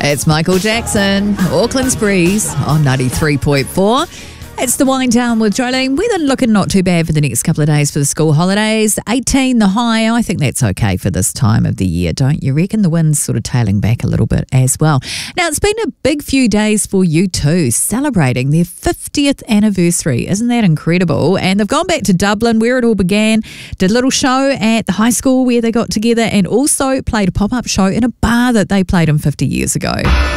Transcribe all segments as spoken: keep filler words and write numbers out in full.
It's Michael Jackson, Auckland's Breeze on ninety-three point four. It's the wind down with Jolene. Weather looking not too bad for the next couple of days for the school holidays. eighteen the high. I think that's okay for this time of the year, don't you reckon? The wind's sort of tailing back a little bit as well. Now, it's been a big few days for U two, celebrating their fiftieth anniversary. Isn't that incredible? And they've gone back to Dublin, where it all began, did a little show at the high school where they got together, and also played a pop-up show in a bar that they played in fifty years ago.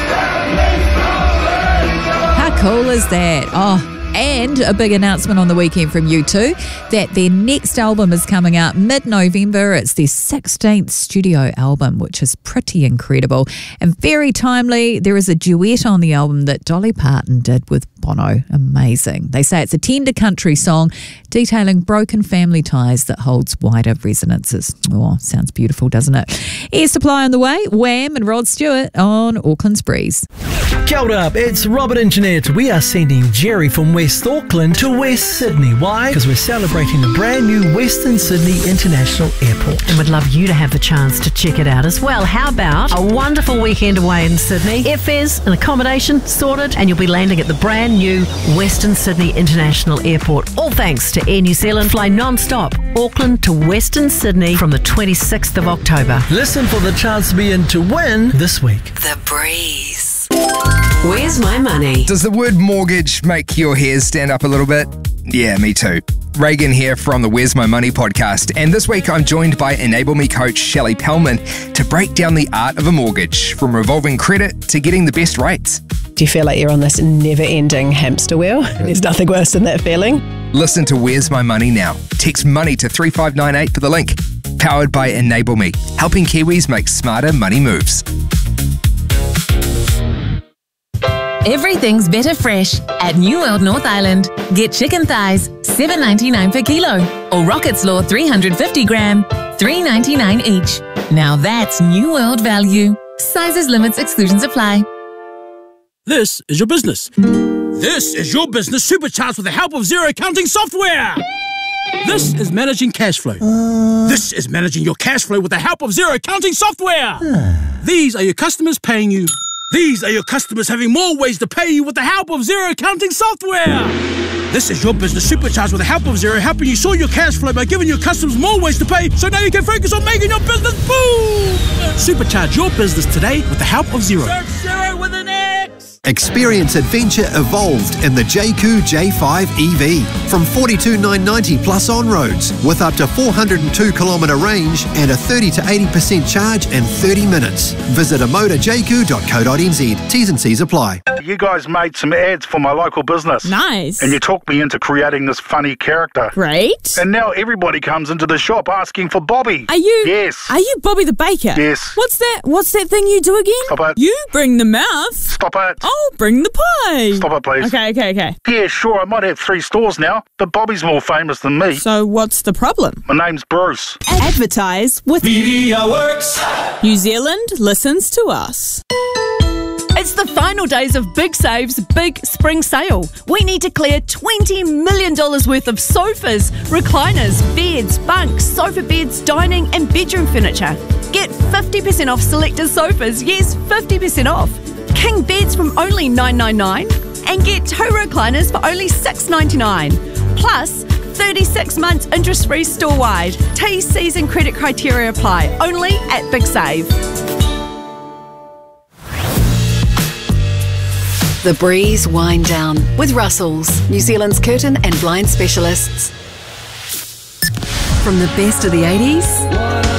How cool is that? Oh, and a big announcement on the weekend from U two that their next album is coming out mid-November. It's their sixteenth studio album, which is pretty incredible and very timely. There is a duet on the album that Dolly Parton did with Bono. Amazing. They say it's a tender country song detailing broken family ties that holds wider resonances. Oh, sounds beautiful, doesn't it? Air Supply on the way. Wham and Rod Stewart on Auckland's Breeze. Kia ora, up, it's Robert and Jeanette. We are sending Jerry from West Auckland to West Sydney. Why? Because we're celebrating the brand new Western Sydney International Airport. And we'd love you to have the chance to check it out as well. How about a wonderful weekend away in Sydney? Airfares and accommodation sorted, and you'll be landing at the brand new Western Sydney International Airport. All thanks to Air New Zealand. Fly non-stop Auckland to Western Sydney from the twenty-sixth of October. Listen for the chance to be in to win this week. The Breeze. Where's my money? Does the word mortgage make your hairs stand up a little bit? Yeah, me too. Reagan here from the Where's My Money podcast, and this week I'm joined by Enable Me coach Shelley Pellman to break down the art of a mortgage, from revolving credit to getting the best rates. Do you feel like you're on this never-ending hamster wheel? There's nothing worse than that feeling. Listen to Where's My Money now. Text money to three five nine eight for the link. Powered by Enable Me, helping Kiwis make smarter money moves. Everything's better fresh at New World North Island. Get chicken thighs, seven ninety-nine per kilo, or rocket slaw three hundred fifty gram, three ninety-nine each. Now that's New World value. Sizes, limits, exclusions apply. This is your business. This is your business supercharged with the help of Xero accounting software. This is managing cash flow. Uh... This is managing your cash flow with the help of Xero accounting software. These are your customers paying you. These are your customers having more ways to pay you with the help of Xero accounting software. This is your business supercharged with the help of Xero, helping you sort your cash flow by giving your customers more ways to pay, so now you can focus on making your business boom. Supercharge your business today with the help of Xero. Search Xero with an X. Experience adventure evolved in the J Q J five E V from forty-two thousand nine hundred ninety plus on roads, with up to four hundred two kilometre range and a thirty to eighty percent charge in thirty minutes. Visit amoda j q dot co dot n z. T's and C's apply. You guys made some ads for my local business. Nice. And you talked me into creating this funny character. Great. And now everybody comes into the shop asking for Bobby. Are you? Yes. Are you Bobby the baker? Yes. What's that? What's that thing you do again? Stop it. You bring the mouth. Stop it. I'll bring the pie. Stop it, please. Okay, okay, okay. Yeah, sure, I might have three stores now, but Bobby's more famous than me. So what's the problem? My name's Bruce. Advertise with Media Works. New Zealand listens to us. It's the final days of Big Save's big spring sale. We need to clear twenty million dollars worth of sofas, recliners, beds, bunks, sofa beds, dining and bedroom furniture. Get fifty percent off selected sofas, yes, fifty percent off. King beds from only nine ninety-nine and get two recliners for only six ninety-nine. Plus, thirty-six months interest-free store-wide. T's, C's and credit criteria apply. Only at Big Save. The Breeze Wind Down with Russell's, New Zealand's curtain and blind specialists. From the best of the eighties